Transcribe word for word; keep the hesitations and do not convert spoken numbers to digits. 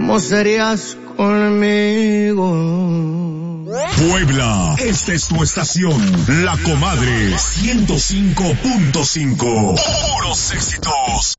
¿cómo serías conmigo? Puebla, esta es tu estación, La Comadre ciento cinco punto cinco. Puros éxitos.